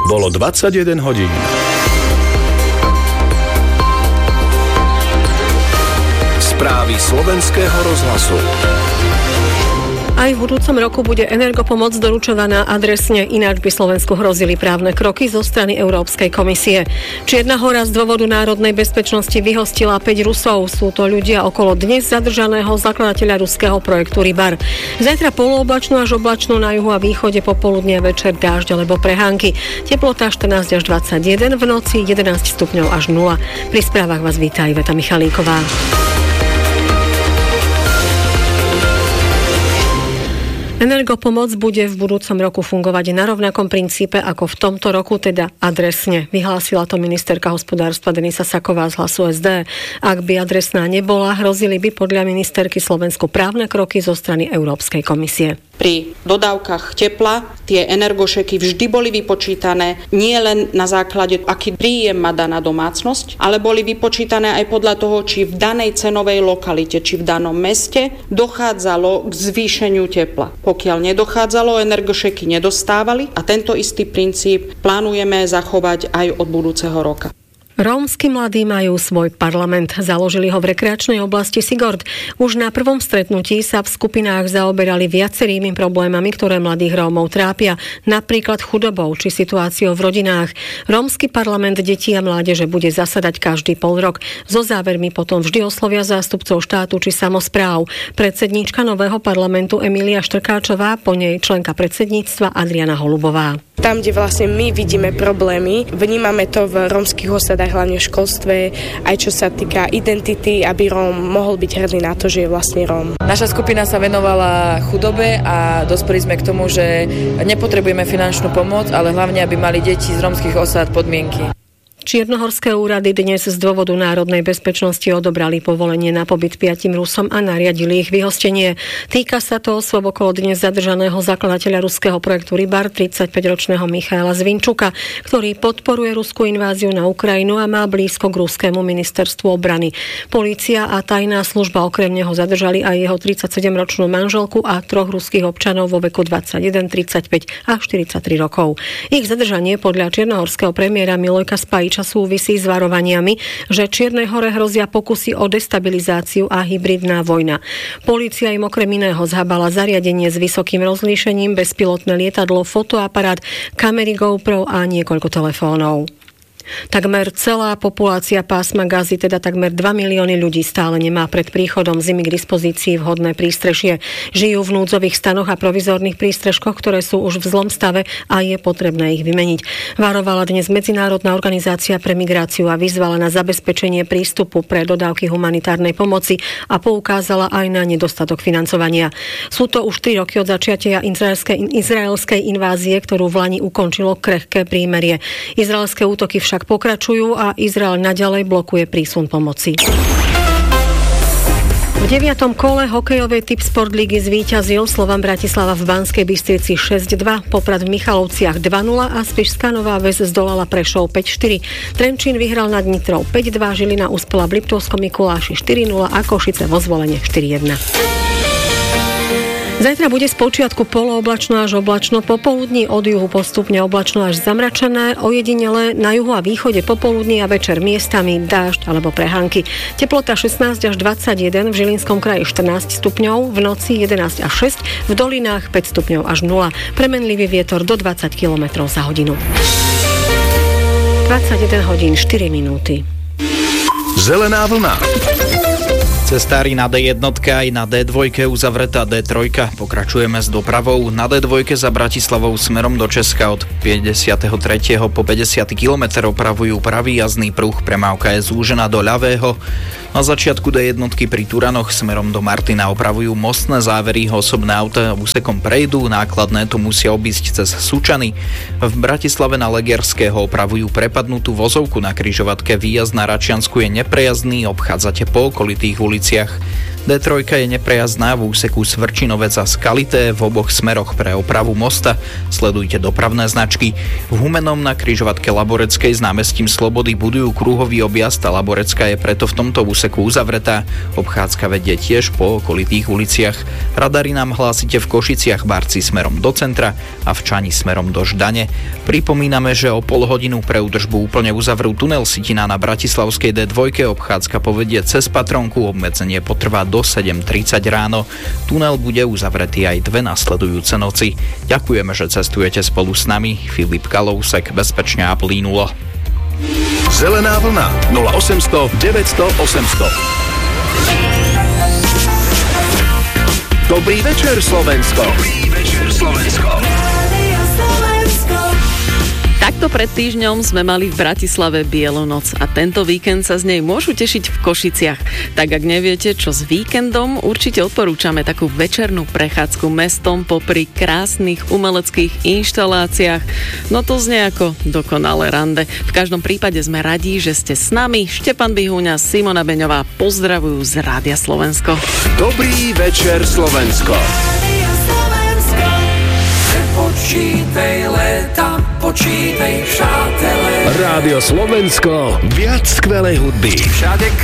Bolo 21 hodín. Správy Slovenského rozhlasu. Aj v budúcom roku bude energopomoc doručovaná adresne, ináč by Slovensku hrozili právne kroky zo strany Európskej komisie. Čierna Hora z dôvodu národnej bezpečnosti vyhostila 5 Rusov. Sú to ľudia okolo dnes zadržaného zakladateľa ruského projektu Rybar. Zajtra polooblačno až oblačno na juhu a východe, popoludne večer dážď alebo prehánky. Teplota 14 až 21, v noci 11 stupňov až 0. Pri správach vás víta Iveta Michalíková. Energopomoc bude v budúcom roku fungovať na rovnakom princípe ako v tomto roku, teda adresne. Vyhlásila to ministerka hospodárstva Denisa Saková z Hlasu SD. Ak by adresná nebola, hrozili by podľa ministerky Slovensku právne kroky zo strany Európskej komisie. Pri dodávkach tepla tie energošeky vždy boli vypočítané nie len na základe, aký príjem má daná domácnosť, ale boli vypočítané aj podľa toho, či v danej cenovej lokalite, či v danom meste dochádzalo k zvýšeniu tepla. Pokiaľ nedochádzalo, energošeky nedostávali a tento istý princíp plánujeme zachovať aj od budúceho roka. Rómski mladí majú svoj parlament. Založili ho v rekreačnej oblasti Sigord. Už na prvom stretnutí sa v skupinách zaoberali viacerými problémami, ktoré mladých Rómov trápia, napríklad chudobou či situáciou v rodinách. Rómsky parlament detí a mládeže bude zasadať každý pol rok. So závermi potom vždy oslovia zástupcov štátu či samospráv. Predsedníčka nového parlamentu Emília Štrkáčová, po nej členka predsedníctva Adriana Holubová. Tam, kde vlastne my vidíme problémy, vnímame to v rómskych osadách, hlavne v školstve, aj čo sa týka identity, aby Róm mohol byť hrdý na to, že je vlastne Róm. Naša skupina sa venovala chudobe a dospeli sme k tomu, že nepotrebujeme finančnú pomoc, ale hlavne, aby mali deti z rómskych osad podmienky. Čiernohorské úrady dnes z dôvodu národnej bezpečnosti odobrali povolenie na pobyt 5 Rusom a nariadili ich vyhostenie. Týka sa to osôb okolo dnes zadržaného zakladateľa ruského projektu Rybar, 35-ročného Michaela Zvinčuka, ktorý podporuje ruskú inváziu na Ukrajinu a má blízko k ruskému ministerstvu obrany. Polícia a tajná služba okrem neho zadržali aj jeho 37-ročnú manželku a 3 ruských občanov vo veku 21, 35 a 43 rokov. Ich zadržanie podľa čiernohorského premiéra Milojka Spajiča súvisí s varovaniami, že Čiernej Hore hrozia pokusy o destabilizáciu a hybridná vojna. Polícia im okrem iného zhabala zariadenie s vysokým rozlíšením, bezpilotné lietadlo, fotoaparát, kamery GoPro a niekoľko telefónov. Takmer celá populácia pásma Gazy, teda takmer 2 milióny ľudí, stále nemá pred príchodom zimy k dispozícii vhodné prístrešie. Žijú v núdzových stanoch a provizorných prístrežkoch, ktoré sú už v zlom stave a je potrebné ich vymeniť. Varovala dnes Medzinárodná organizácia pre migráciu a vyzvala na zabezpečenie prístupu pre dodávky humanitárnej pomoci a poukázala aj na nedostatok financovania. Sú to už 3 roky od začiatia izraelskej invázie, ktorú v lani ukončilo krehké prímerie. Izraelské útoky však pokračujú a Izrael naďalej blokuje prísun pomoci. V 9. kole hokejovej Tipsport ligy zvíťazil Slovan Bratislava v Banskej Bystrici 6-2, Poprad v Michalovciach 2-0 a Spišská Nová Ves zdolala Prešov 5-4. Trenčín vyhral nad Nitrou 5-2, Žilina uspela v Liptovskom Mikuláši 4-0 a Košice vo Zvolene 4-1. Zajtra bude spočiatku polooblačno až oblačno, popoludní od juhu postupne oblačno až zamračené, ojedinele na juhu a východe popoludní a večer miestami dážď alebo prehánky. Teplota 16 až 21, v Žilinskom kraji 14 stupňov, v noci 11 až 6, v dolinách 5 stupňov až 0. Premenlivý vietor do 20 km za hodinu. 21 hodín 4 minúty. Zelená vlna. Cestári na D1 aj na D2 uzavretá D3. Pokračujeme s dopravou. Na D2 za Bratislavou smerom do Česka od 53. po 50. km opravujú pravý jazdný pruh, premávka je zúžená do ľavého. Na začiatku D1 pri Turanoch smerom do Martina opravujú mostné závery, osobné auta úsekom prejdú, nákladné tu musia obísť cez Sučany. V Bratislave na Legierského opravujú prepadnutú vozovku na križovatke, výjazd na Račiansku je neprejazdný, obchádzate po okolitých uliciach. D3 je neprejazdná v úseku Svrčinovec a Skalité v oboch smeroch pre opravu mosta. Sledujte dopravné značky. V Humennom na križovatke Laboreckej s námestím Slobody budujú kruhový objazd a Laborecká je preto v tomto úseku uzavretá. Obchádzka vedie tiež po okolitých uliciach. Radary nám hlásite v Košiciach Barci smerom do centra a v Čani smerom do Ždane. Pripomíname, že o pol hodinu pre údržbu úplne uzavrú tunel Sitina na Bratislavskej D2. Obchádzka povedie cez Patronku, obmedzenie potrvá do 7:30 ráno. Tunel bude uzavretý aj 2 nasledujúce noci. Ďakujeme, že cestujete spolu s nami. Filip Kalousek, bezpečne a plynulo. Zelená vlna 0800 900 800. Dobrý večer, Slovensko. Dobrý večer, Slovensko. Takto pred týždňom sme mali v Bratislave Bielu noc a tento víkend sa z nej môžu tešiť v Košiciach. Tak ak neviete, čo s víkendom, určite odporúčame takú večernú prechádzku mestom popri krásnych umeleckých inštaláciách. No to znie ako dokonalé rande. V každom prípade sme radi, že ste s nami. Štepan Bihúňa, Simona Beňová pozdravujú z Rádia Slovensko. Dobrý večer, Slovensko. Počítaj léta, počítaj přátelé. Rádio Slovensko, viac skvelej hudby. Všade